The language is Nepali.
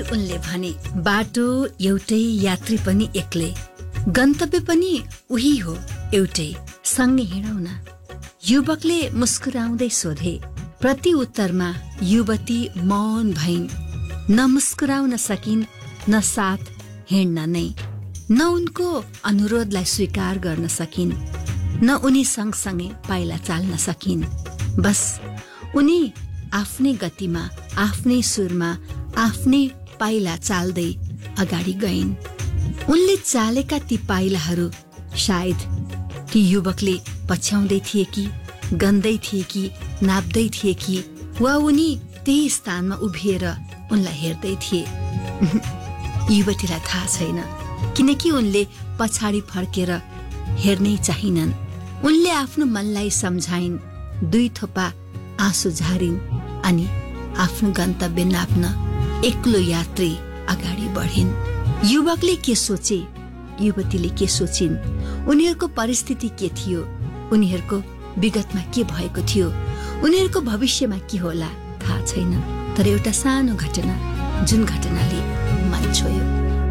उनले भने, बाटो एउटै, यात्री पनि एक्लै, गन्तव्य पनि उही हो एउटै, सँगै हिँडौँ न। युवकले मुस्कुराउँदै सोधे। प्रति उत्तरमा युवती मौन भइन्। न मुस्कुराउन सकिन्, न साथ हिँड्न नै, न उनको अनुरोधलाई स्वीकार गर्न सकिन्, न उनी सँगसँगै पाइला चाल्न सकिन्। बस उनी आफ्नै गतिमा, आफ्नै सुरमा, आफ्नै पाइला चाल्दै अगाडि गइन्। उनले चालेका ती पाइलाहरू सायद ती युवकले पछ्याउँदै थिए कि, गन्दै थिए कि, नाप्दै थिए कि, वा उनी त्यही स्थानमा उभिएर उनलाई हेर्दै थिए। युवतीलाई थाहा छैन, किनकि उनले पछाडि फर्केर हेर्नै चाहिनन्। उनले आफ्नो मनलाई सम्झाइन्, 2 थोपा आँसु झारिन् अनि आफ्नो गन्तव्य नाप्न एक्लो यात्री अगाडि बढिन्। युवकले के सोचे, युवतीले के सोचिन्, उनीहरूको परिस्थिति के थियो, उनीहरूको विगतमा के भएको थियो, उनीहरूको भविष्यमा के होला थाहा छैन। तर एउटा सानो घटना, जुन घटनाले मन छोयो।